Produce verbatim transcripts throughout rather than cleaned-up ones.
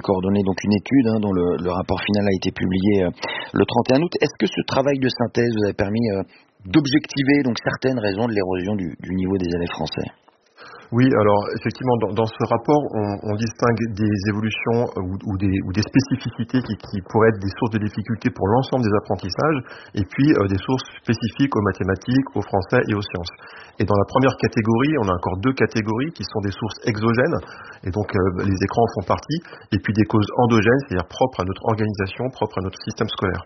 coordonné donc une étude hein, dont le, le rapport final a été publié euh, le trente et un août. Est-ce que ce travail de synthèse vous a permis euh, d'objectiver donc certaines raisons de l'érosion du, du niveau des élèves français? Oui, alors effectivement, dans, dans ce rapport, on, on distingue des évolutions ou, ou, des, ou des spécificités qui, qui pourraient être des sources de difficultés pour l'ensemble des apprentissages, et puis euh, des sources spécifiques aux mathématiques, au français et aux sciences. Et dans la première catégorie, on a encore deux catégories qui sont des sources exogènes, et donc euh, les écrans en font partie, et puis des causes endogènes, c'est-à-dire propres à notre organisation, propres à notre système scolaire.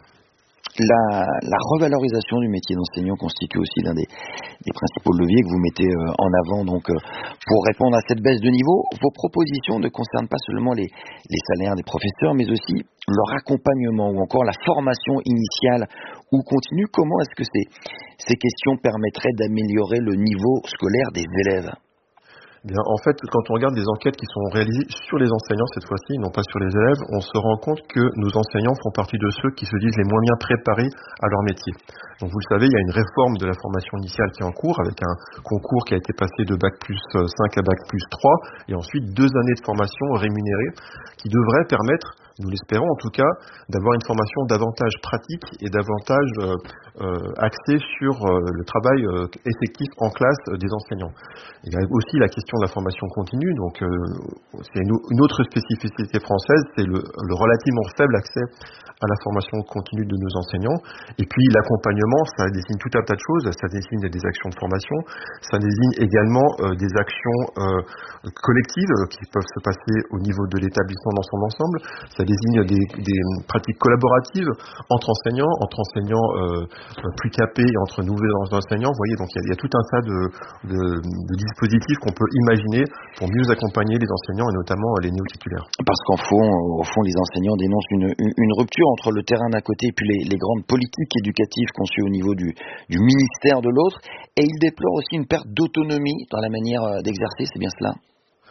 La, la revalorisation du métier d'enseignant constitue aussi l'un des, des principaux leviers que vous mettez euh, en avant donc euh, pour répondre à cette baisse de niveau. Vos propositions ne concernent pas seulement les, les salaires des professeurs, mais aussi leur accompagnement ou encore la formation initiale ou continue. Comment est-ce que ces, ces questions permettraient d'améliorer le niveau scolaire des élèves ? Bien, en fait, quand on regarde des enquêtes qui sont réalisées sur les enseignants cette fois-ci, non pas sur les élèves, on se rend compte que nos enseignants font partie de ceux qui se disent les moins bien préparés à leur métier. Donc vous le savez, il y a une réforme de la formation initiale qui est en cours, avec un concours qui a été passé de bac plus cinq à bac plus trois, et ensuite deux années de formation rémunérée, qui devrait permettre, nous l'espérons en tout cas, d'avoir une formation davantage pratique et davantage euh, euh, axée sur euh, le travail euh, effectif en classe euh, des enseignants. Il y a aussi la question de la formation continue, donc euh, c'est une, une autre spécificité française, c'est le, le relativement faible accès à la formation continue de nos enseignants. Et puis l'accompagnement, ça désigne tout un tas de choses, ça désigne des actions de formation, ça désigne également euh, des actions euh, collectives euh, qui peuvent se passer au niveau de l'établissement dans son ensemble, ça désigne des, des pratiques collaboratives entre enseignants, entre enseignants euh, plus capés et entre nouveaux enseignants. Vous voyez, donc il y a, il y a tout un tas de, de, de dispositifs qu'on peut imaginer pour mieux accompagner les enseignants et notamment les néo-titulaires. Parce qu'en fond, au fond, les enseignants dénoncent une, une, une rupture entre le terrain d'un côté et puis les, les grandes politiques éducatives conçues au niveau du, du ministère de l'autre, et ils déplorent aussi une perte d'autonomie dans la manière d'exercer, c'est bien cela ?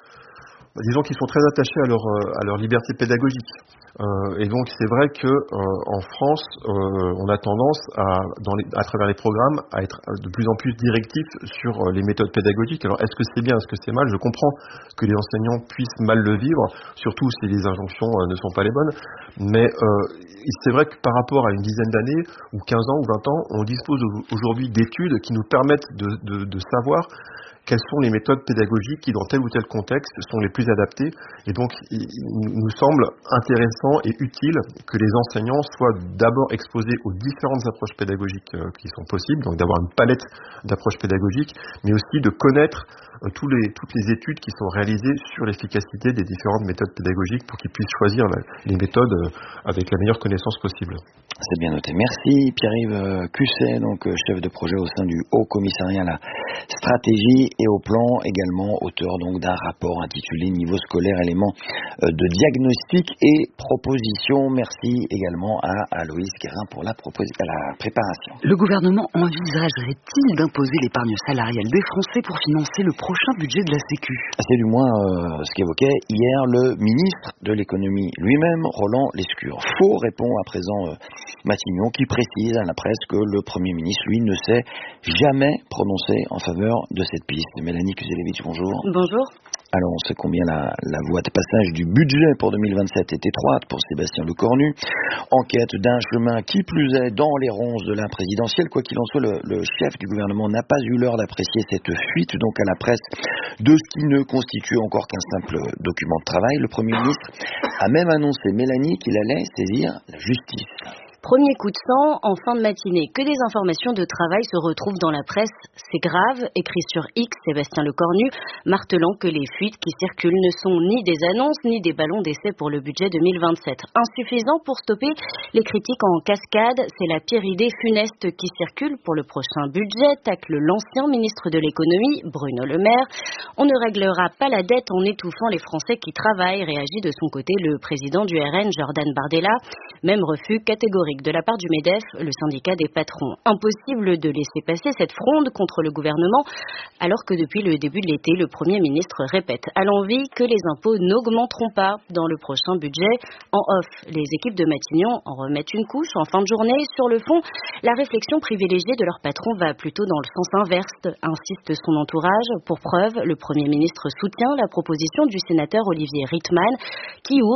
Disons qu'ils sont très attachés à leur, à leur liberté pédagogique. Euh, et donc c'est vrai que euh, en France, euh, on a tendance à, dans les, à travers les programmes, à être de plus en plus directif sur euh, les méthodes pédagogiques. Alors est-ce que c'est bien, est-ce que c'est mal ? Je comprends que les enseignants puissent mal le vivre, surtout si les injonctions euh, ne sont pas les bonnes. Mais euh, c'est vrai que par rapport à une dizaine d'années, ou quinze ans, ou vingt ans, on dispose aujourd'hui d'études qui nous permettent de, de, de savoir quelles sont les méthodes pédagogiques qui, dans tel ou tel contexte, sont les plus adaptées. Et donc, il nous semble intéressant et utile que les enseignants soient d'abord exposés aux différentes approches pédagogiques euh, qui sont possibles, donc d'avoir une palette d'approches pédagogiques, mais aussi de connaître euh, tous les, toutes les études qui sont réalisées sur l'efficacité des différentes méthodes pédagogiques pour qu'ils puissent choisir la, les méthodes euh, avec la meilleure connaissance possible. C'est bien noté. Merci Pierre-Yves Cusset, donc chef de projet au sein du Haut Commissariat à la stratégie et au plan, également auteur donc d'un rapport intitulé Niveau scolaire, éléments de diagnostic et proposition. Merci également à Aloïse Guérin pour la, propos- à la préparation. Le gouvernement envisagerait-il d'imposer l'épargne salariale des Français pour financer le prochain budget de la Sécu ? C'est du moins euh, ce qu'évoquait hier le ministre de l'économie lui-même, Roland Lescure. Faux, répond à présent euh, Matignon, qui précise à la presse que le Premier ministre, lui, ne s'est jamais prononcé en faveur de cette piste. Mélanie Kuzelevich, bonjour. Bonjour. Alors, on sait combien la, la voie de passage du budget pour deux mille vingt-sept est étroite pour Sébastien Lecornu. En quête d'un chemin qui plus est dans les ronces de la présidentielle. Quoi qu'il en soit, le, le chef du gouvernement n'a pas eu l'heure d'apprécier cette fuite, donc à la presse, de ce qui ne constitue encore qu'un simple document de travail. Le Premier ministre a même annoncé, Mélanie, qu'il allait saisir la justice. Premier coup de sang en fin de matinée. Que des informations de travail se retrouvent dans la presse, c'est grave, écrit sur X Sébastien Lecornu, martelant que les fuites qui circulent ne sont ni des annonces ni des ballons d'essai pour le budget deux mille vingt-sept. Insuffisant pour stopper les critiques en cascade, c'est la pire idée funeste qui circule pour le prochain budget, tacle l'ancien ministre de l'économie, Bruno Le Maire. On ne réglera pas la dette en étouffant les Français qui travaillent, réagit de son côté le président du R N, Jordan Bardella. Même refus catégorique de la part du MEDEF, le syndicat des patrons. Impossible de laisser passer cette fronde contre le gouvernement, alors que depuis le début de l'été, le Premier ministre répète à l'envi que les impôts n'augmenteront pas dans le prochain budget. En off, les équipes de Matignon en remettent une couche en fin de journée. Sur le fond, la réflexion privilégiée de leur patron va plutôt dans le sens inverse, insiste son entourage. Pour preuve, le Premier ministre soutient la proposition du sénateur Olivier Rietmann, qui ouvre